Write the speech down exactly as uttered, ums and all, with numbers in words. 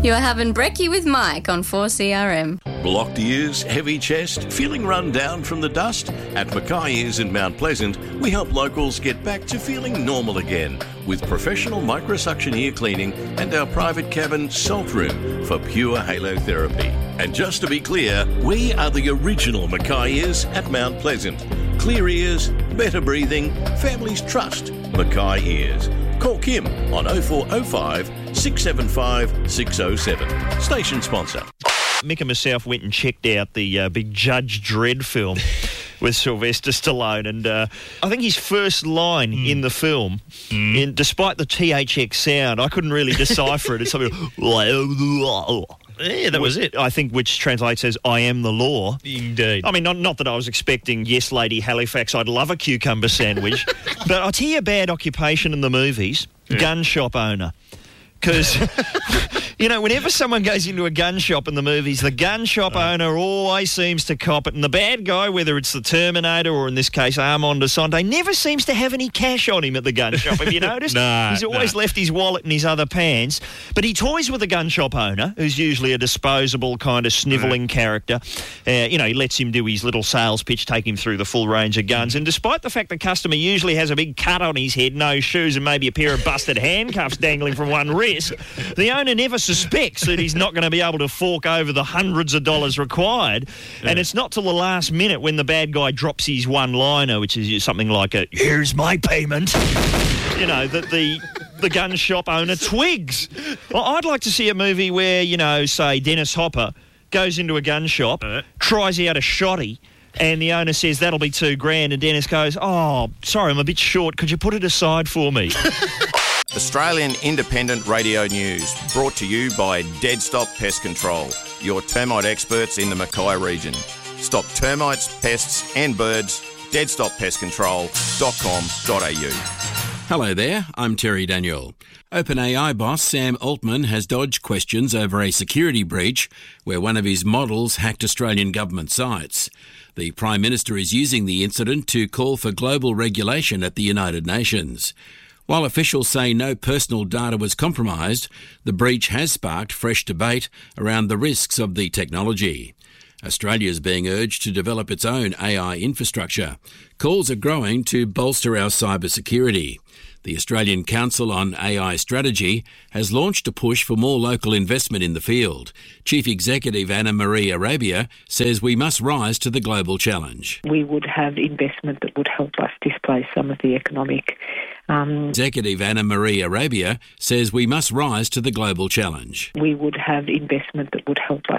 You're having brekkie with Mike on four C R M. Blocked ears, heavy chest, feeling run down from the dust? At Mackay Ears in Mount Pleasant, we help locals get back to feeling normal again with professional microsuction ear cleaning and our private cabin salt room for pure halotherapy. And just to be clear, we are the original Mackay Ears at Mount Pleasant. Clear ears, better breathing, families trust Mackay Ears. Call Kim on oh four oh five, six seven five, six oh seven. Station sponsor. Mick and myself went and checked out the uh, big Judge Dredd film with Sylvester Stallone, and uh, I think his first line mm. in the film, mm. in, despite the T H X sound, I couldn't really decipher it. It's something like... Yeah, that was it. I think which translates as "I am the law." Indeed. I mean, not not that I was expecting "Yes, Lady Halifax, I'd love a cucumber sandwich," but I'll tell you a bad occupation in the movies: yeah. gun shop owner. Because, you know, whenever someone goes into a gun shop in the movies, the gun shop oh. owner always seems to cop it. And the bad guy, whether it's the Terminator or in this case Armand Assante, never seems to have any cash on him at the gun shop. Have you noticed? no, He's always no. left his wallet in his other pants. But he toys with the gun shop owner, who's usually a disposable kind of snivelling right. character. Uh, you know, he lets him do his little sales pitch, take him through the full range of guns. And despite the fact the customer usually has a big cut on his head, no shoes and maybe a pair of busted handcuffs dangling from one wrist, the owner never suspects that he's not going to be able to fork over the hundreds of dollars required. Yeah. And it's not till the last minute when the bad guy drops his one-liner, which is something like a, "Here's my payment," you know, that the... the gun shop owner twigs. Well, I'd like to see a movie where, you know, say Dennis Hopper goes into a gun shop, uh. tries out a shotty, and the owner says, "That'll be two grand," and Dennis goes, "Oh, sorry, I'm a bit short. Could you put it aside for me?" Australian Independent Radio News, brought to you by Dead Stop Pest Control, your termite experts in the Mackay region. Stop termites, pests and birds. dead stop pest control dot com dot a u. Hello there, I'm Terry Daniel. OpenAI boss Sam Altman has dodged questions over a security breach where one of his models hacked Australian government sites. The Prime Minister is using the incident to call for global regulation at the United Nations. While officials say no personal data was compromised, the breach has sparked fresh debate around the risks of the technology. Australia is being urged to develop its own A I infrastructure. Calls are growing to bolster our cybersecurity. The Australian Council on A I Strategy has launched a push for more local investment in the field. Chief Executive Anna Marie Arabia says we must rise to the global challenge. We would have investment that would help us displace some of the economic... Um, Executive Anna Marie Arabia says we must rise to the global challenge. We would have investment that would help us